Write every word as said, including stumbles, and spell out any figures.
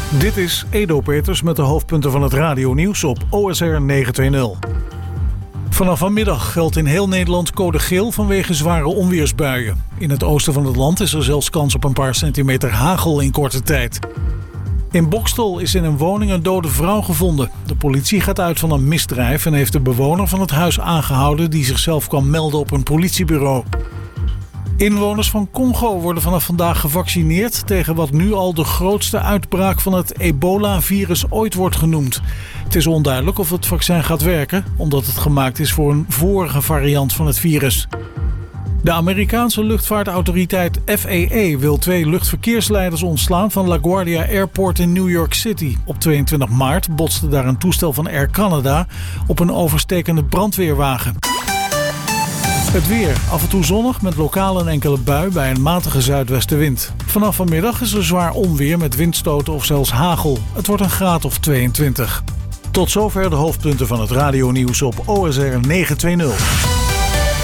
Dit is Edo Peters met de hoofdpunten van het radionieuws op O S R negenhonderdtwintig. Vanaf vanmiddag geldt in heel Nederland code geel vanwege zware onweersbuien. In het oosten van het land is er zelfs kans op een paar centimeter hagel in korte tijd. In Boxtel is in een woning een dode vrouw gevonden. De politie gaat uit van een misdrijf en heeft de bewoner van het huis aangehouden die zichzelf kwam melden op een politiebureau. Inwoners van Congo worden vanaf vandaag gevaccineerd tegen wat nu al de grootste uitbraak van het ebola-virus ooit wordt genoemd. Het is onduidelijk of het vaccin gaat werken, omdat het gemaakt is voor een vorige variant van het virus. De Amerikaanse luchtvaartautoriteit F A A wil twee luchtverkeersleiders ontslaan van LaGuardia Airport in New York City. Op tweeëntwintig maart botste daar een toestel van Air Canada op een overstekende brandweerwagen. Het weer. Af en toe zonnig met lokaal een enkele bui bij een matige zuidwestenwind. Vanaf vanmiddag is er zwaar onweer met windstoten of zelfs hagel. Het wordt een graad of tweeëntwintig. Tot zover de hoofdpunten van het radionieuws op O S R negenhonderdtwintig.